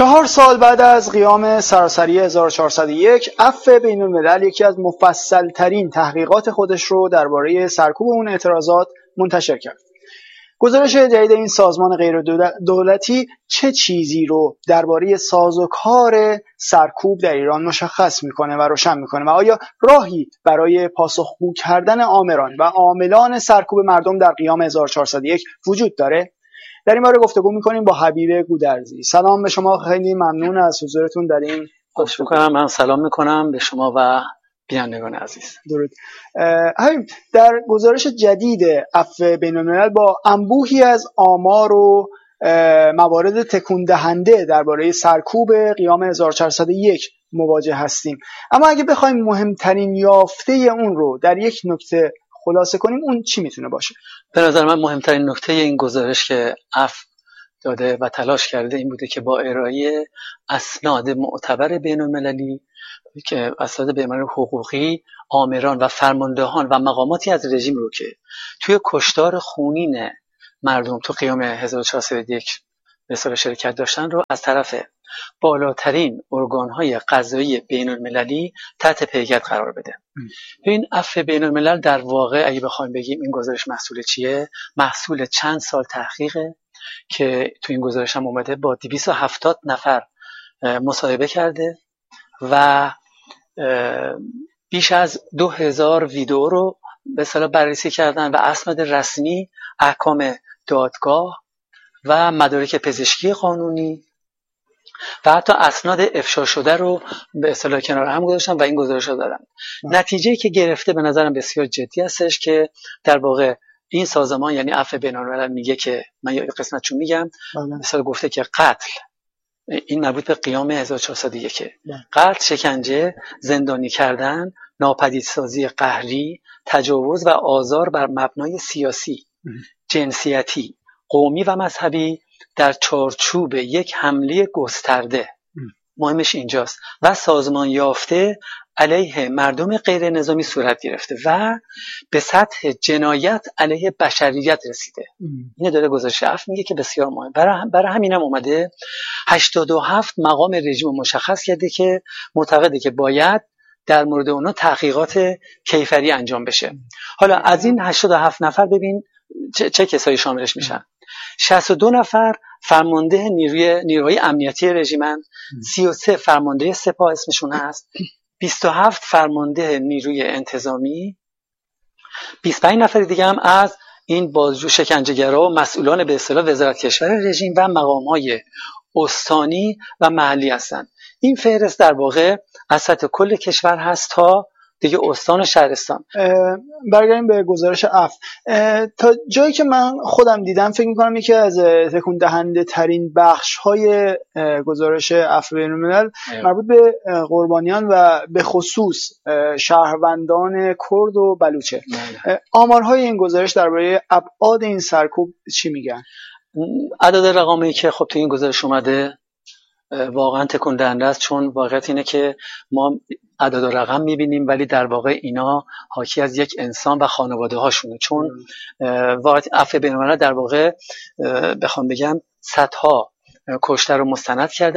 4 سال بعد از قیام سراسری 1401 عفو بین‌الملل یکی از مفصل‌ترین تحقیقات خودش رو درباره سرکوب اون اعتراضات منتشر کرد. گزارش جدید این سازمان غیر دولتی چه چیزی رو درباره سازوکار سرکوب در ایران مشخص میکنه و روشن میکنه و آیا راهی برای پاسخگو کردن آمران و عاملان سرکوب مردم در قیام 1401 وجود داره؟ در این باره گفتگو میکنیم با حبیب گودرزی. سلام به شما، خیلی ممنون از حضورتون در این گفتگو. من سلام میکنم به شما و بینندگان عزیز. درود. حبیب، در گزارش جدید عفو بین‌الملل با انبوهی از آمار و موارد تکون دهنده درباره سرکوب قیام 1401 مواجه هستیم، اما اگه بخوایم مهمترین یافته اون رو در یک نکته خلاصه کنیم، اون چی میتونه باشه؟ به نظر من مهمترین نکته این گزارش که عفو داده و تلاش کرده این بوده که با ارائه اسناد معتبر بین‌المللی که اسناد بین‌المللی حقوقی، آمران و فرماندهان و مقاماتی از رژیم رو که توی کشتار خونین مردم تو قیام 1401 به اصطلاح شرکت داشتن رو از طرف بالاترین ارگان‌های قضایی بین‌المللی تحت پیگرد قرار بده. این عفو بین‌الملل در واقع اگه بخوایم بگیم این گزارش محصول چیه؟ محصول چند سال تحقیقه که تو این گزارش هم اومده، با 270 نفر مصاحبه کرده و بیش از 2000 ویدئو رو به اصطلاح بررسی کردن و اسناد رسمی، احکام دادگاه و مدارک پزشکی قانونی و حتی اسناد افشا شده رو به اصطلاح کنار هم گذاشتن و این گزارش رو دادن. نتیجه‌ای که گرفته به نظرم بسیار جدی هستش که در واقع این سازمان یعنی عفو بین‌الملل میگه که من یه قسمتشو میگم، مثلا گفته که قتل، این مربوط به قیام 1401، قتل، شکنجه، زندانی کردن، ناپدیدسازی قهری، تجاوز و آزار بر مبنای سیاسی، جنسیتی، قومی و مذهبی در چارچوب یک حمله گسترده، مهمش اینجاست، و سازمان یافته علیه مردم غیر نظامی صورت گرفته و به سطح جنایت علیه بشریت رسیده. اینه داره گزارش عفو میگه که بسیار مهم. برای همینم اومده 87 مقام رژیم مشخص کرده که معتقده که باید در مورد اونا تحقیقات کیفری انجام بشه. حالا از این 87 نفر ببین چه کسایی شاملش میشن. 62 نفر فرمانده نیروهای امنیتی رژیمن، 33 فرمانده سپاه اسمشون هست، 27 فرمانده نیروی انتظامی، 25 نفر دیگه هم از این بازجو شکنجه‌گرا و مسئولان به اصطلاح وزارت کشور رژیم و مقام‌های استانی و محلی هستند. این فهرست در واقع از سطح کل کشور هست تا دیگه استان و شهرستان. برگردیم به گزارش عفو. تا جایی که من خودم دیدم فکر می‌کنم یکی از تکون دهنده ترین بخش‌های گزارش عفو بین‌الملل مربوط به قربانیان و به خصوص شهروندان کرد و بلوچه. آمارهای این گزارش درباره ابعاد این سرکوب چی میگن؟ عدد رقمی که خب تو این گزارش اومده واقعا تکون دهنده است، چون واقعیت اینه که ما اعداد و رقم میبینیم ولی در واقع اینا حاکی از یک انسان و خانواده هاشونه، چون واقعیت عفو بین‌الملل در واقع بخوام بگم صدها کشته رو مستند کرده،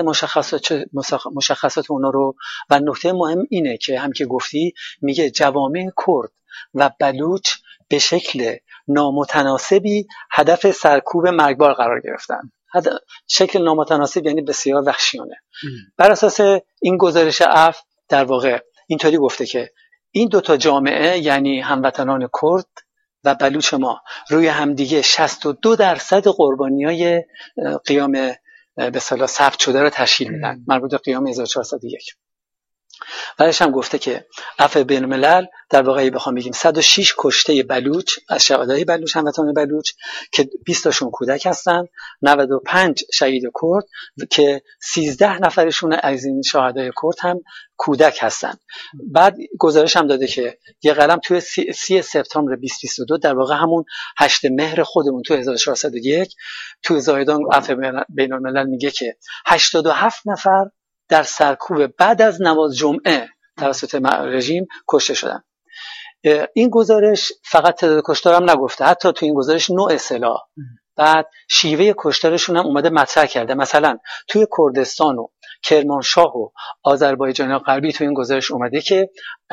مشخصات اونا رو، و نکته مهم اینه که هم که گفتی میگه جوامع کرد و بلوچ به شکل نامتناسبی هدف سرکوب مرگبار قرار گرفتن. شکل نامتناسب یعنی بسیار وحشیانه. بر اساس این گزارش عفو در واقع اینطوری گفته که این دوتا جامعه یعنی هموطنان کرد و بلوچ ما روی همدیگه 62% قربانیای قیام به اصطلاح ثبت شده رو تشکیل میدن، مربوط به قیام 1401. بعدش هم گفته که عفو بین‌الملل در واقع بخوام بگیم 106 کشته بلوچ از شهدای بلوچ، هموطنان بلوچ که 20 تاشون کودک هستن، 95 شهید کرد که 13 نفرشون از این شهدای کرد هم کودک هستن. بعد گزارش هم داده که یه قلم توی 30 سپتامبر 2022 در واقع همون 8 مهر خودمون تو 1401 تو زایدان عفو بین‌الملل میگه که 87 نفر در سرکوب بعد از نماز جمعه توسط رژیم کشته شدن. این گزارش فقط تعداد کشتار هم نگفته، حتی تو این گزارش نوع سلاح بعد شیوه کشتارشون هم اومده مطرح کرده. مثلا توی کردستان و کرمانشاه و آذربایجان غربی تو این گزارش اومده که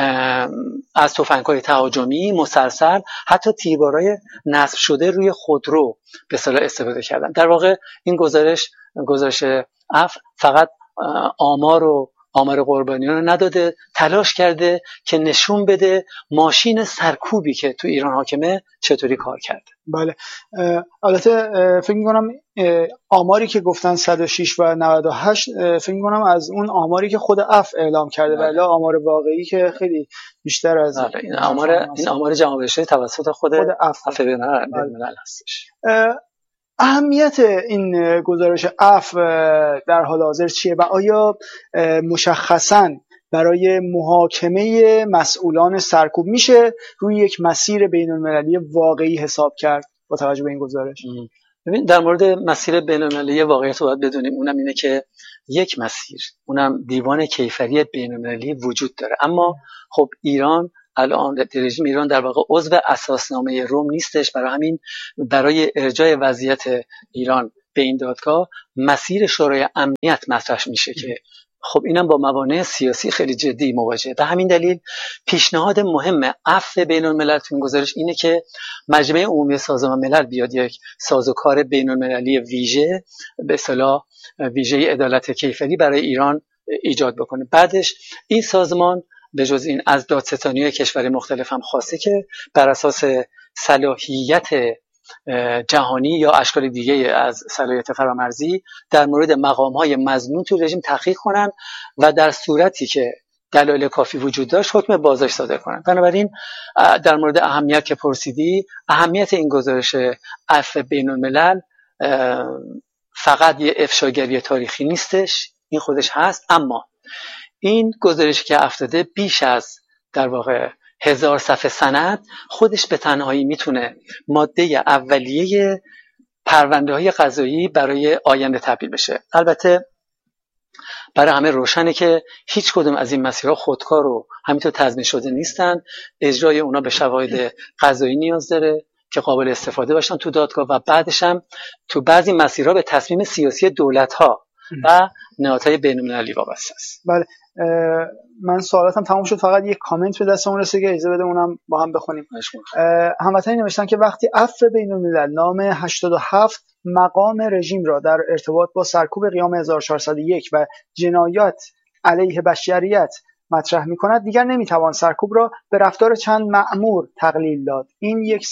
از تفنگ‌های تهاجمی مسلسل حتی تیربارای نصب شده روی خودرو به اصطلاح استفاده کردن. در واقع این گزارش عفو فقط آمار قربانیان رو نداده، تلاش کرده که نشون بده ماشین سرکوبی که تو ایران حاکمه چطوری کار کرده. بله، البته فکر می‌کنم آماری که گفتن 106 و 98 فکر می‌کنم از اون آماری که خود عفو اعلام کرده، ولی آمار واقعی که خیلی بیشتر از این آمار جمع بهش توسط خود عفو بین‌الملل هستش. اهمیت این گزارش عفو در حال حاضر چیه و آیا مشخصاً برای محاکمه مسئولان سرکوب میشه روی یک مسیر بین‌المللی واقعی حساب کرد با توجه به این گزارش؟ ببین، در مورد مسیر بین‌المللی واقعی تو باید بدونیم، اونم اینه که یک مسیر، اونم دیوان کیفری بین‌المللی وجود داره. اما خب ایران الان رژیم ایران در واقع عضو اساسنامه روم نیستش، برای همین برای ارجاع وضعیت ایران به این دادگاه مسیر شورای امنیت مطرح میشه که خب اینم با موانع سیاسی خیلی جدی مواجهه. به همین دلیل پیشنهاد مهم عفو بین‌الملل تو این گزارش اینه که مجمع عمومی سازمان ملل بیاد یک سازوکار بین‌المللی ویژه، به اصطلاح ویژه عدالت کیفری برای ایران ایجاد بکنه. بعدش این سازمان به جز این از دادستانی‌های کشور مختلف هم خواسته که بر اساس صلاحیت جهانی یا اشکال دیگه از صلاحیت فرامرزی در مورد مقام‌های مظنون تو رژیم تحقیق کنن و در صورتی که دلایل کافی وجود داشت حکم بازداشت صادر کنن. بنابراین در مورد اهمیت که پرسیدی، اهمیت این گزارش عفو بین‌الملل فقط یه افشاگری تاریخی نیستش، این خودش هست، اما این گزارشی که افتاده بیش از در واقع 1000 صفحه سند خودش به تنهایی میتونه ماده اولیه پرونده‌های قضایی برای آینده تبدیل بشه. البته برای همه روشنه که هیچ کدوم از این مسیرها خودکار و همینطور تضمین شده نیستن. اجرای اونا به شواهد قضایی نیاز داره که قابل استفاده باشن تو دادگاه و بعدش هم تو بعضی مسیرها به تصمیم سیاسی دولت‌ها و نهادهای بین‌المللی وابسته است. بله، من سوالاتم تموم شد، فقط یک کامنت به دستمون رسید که اجازه بده اونم با هم بخونیم. هموطنی نوشتن که وقتی عفو بین‌الملل نام 87 مقام رژیم را در ارتباط با سرکوب قیام 1401 و جنایات علیه بشریت مطرح می‌کند، دیگر نمی‌توان سرکوب را به رفتار چند مأمور تقلیل داد. این یک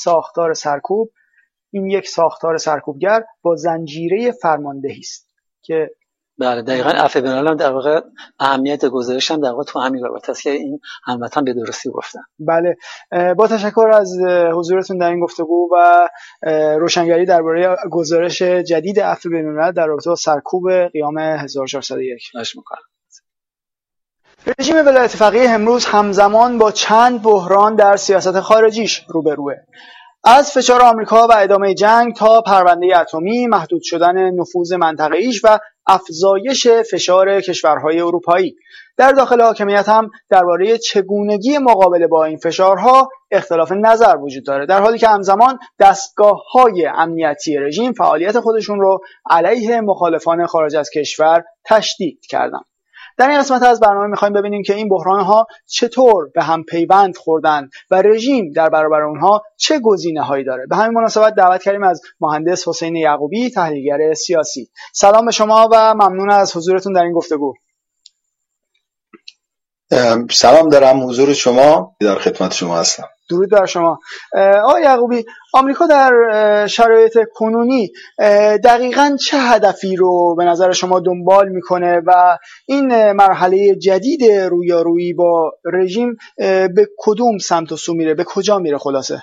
ساختار سرکوبگر با زنجیره فرماندهی است که بله دقیقاً عفو بین‌الملل در واقع اهمیت گزارش هم در واقع تو همین رابطه است که این هموطن به درستی گفتن. بله، با تشکر از حضورتون در این گفتگو و روشنگری درباره گزارش جدید عفو بین‌الملل در رابطه با سرکوب قیام 1401. خواهش می‌کنم. رژیم ولایت فقیه امروز همزمان با چند بحران در سیاست خارجیش روبروه. از فشار آمریکا و ادامه جنگ تا پرونده اتمی، محدود شدن نفوذ منطقه‌ایش و افزایش فشار کشورهای اروپایی. در داخل حاکمیت هم درباره چگونگی مقابله با این فشارها اختلاف نظر وجود داره، در حالی که همزمان دستگاه‌های امنیتی رژیم فعالیت خودشون رو علیه مخالفان خارج از کشور تشدید کردن. در این قسمت از برنامه می‌خوایم ببینیم که این بحران‌ها چطور به هم پیوند خوردن و رژیم در برابر اونها چه گزینه‌هایی داره. به همین مناسبت دعوت کردیم از مهندس حسین یعقوبی، تحلیلگر سیاسی. سلام به شما و ممنون از حضورتون در این گفتگو. سلام دارم حضور شما، در خدمت شما هستم. درود بر شما. آقای یعقوبی، آمریکا در شرایط کنونی دقیقاً چه هدفی رو به نظر شما دنبال میکنه و این مرحله جدید رویارویی با رژیم به کدوم سمت و سو میره، به کجا میره خلاصه؟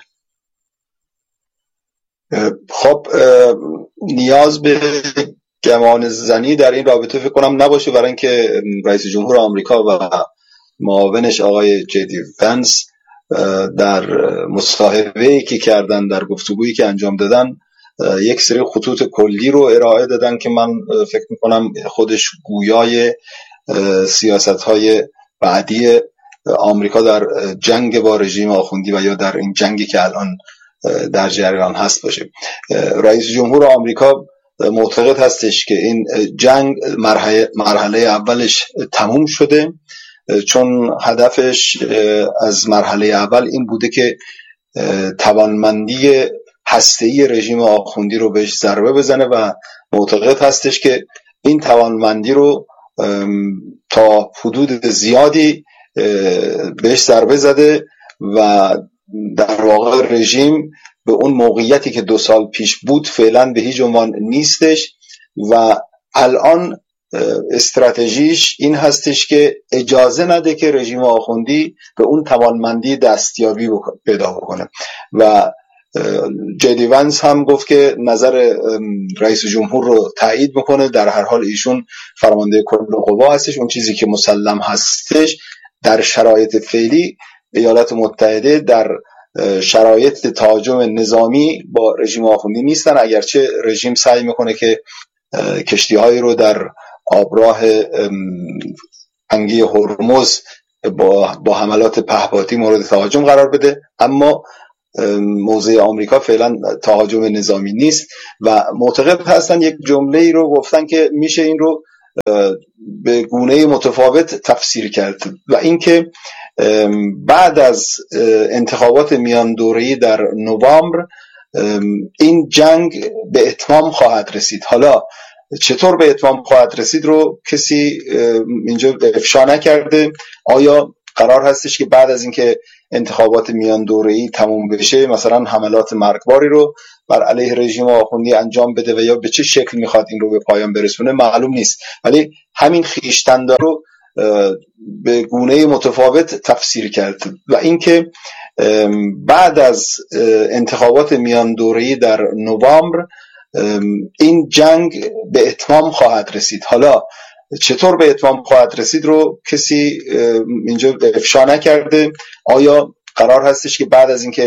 خب نیاز به گمان زنی در این رابطه فکر کنم نباشه، برای اینکه رئیس جمهور آمریکا و معاونش آقای جدی ونس در مصاحبه‌ای که کردن، در گفتگویی که انجام دادن، یک سری خطوط کلی رو ارائه دادن که من فکر میکنم خودش گویای سیاست‌های بعدی آمریکا در جنگ با رژیم آخوندی و یا در این جنگی که الان در جریان هست باشه. رئیس جمهور آمریکا معتقد هستش که این جنگ مرحله اولش تموم شده، چون هدفش از مرحله اول این بوده که توانمندی هسته‌ای رژیم آخوندی رو بهش ضربه بزنه و معتقد هستش که این توانمندی رو تا حدود زیادی بهش ضربه زده و در واقع رژیم به اون موقعیتی که 2 سال پیش بود فعلا به هیچ عنوان نیستش و الان استراتژیش این هستش که اجازه نده که رژیم آخوندی به اون توانمندی دستیابی پیدا بکنه. و جدی ونس هم گفت که نظر رئیس جمهور رو تایید میکنه. در هر حال ایشون فرمانده کل قوا هستش. اون چیزی که مسلم هستش در شرایط فعلی ایالات متحده در شرایط تهاجم نظامی با رژیم آخوندی نیستن، اگرچه رژیم سعی میکنه که کشتی‌هایی رو در آبراه تنگی هرمز با حملات پهپادی مورد تهاجم قرار بده، اما موضع آمریکا فعلا تهاجم نظامی نیست و معتقد هستن. یک جمله‌ای رو گفتن که میشه این رو به گونه متفاوت تفسیر کرد و اینکه بعد از انتخابات میان دوره‌ای در نوامبر این جنگ به اتمام خواهد رسید. حالا چطور به اتمام خواهد رسید رو کسی اینجا افشا نکرده. آیا قرار هستش که بعد از اینکه انتخابات میان دوره‌ای تموم بشه مثلا حملات مرگباری رو بر علیه رژیم آخوندی انجام بده و یا به چه شکل میخواد این رو به پایان برسونه معلوم نیست، ولی همین خویشتندار رو به گونه متفاوت تفسیر کرد و اینکه بعد از انتخابات میان دوره‌ای در نوامبر این جنگ به اتمام خواهد رسید. حالا چطور به اتمام خواهد رسید رو کسی اینجا افشا نکرده. آیا قرار هستش که بعد از اینکه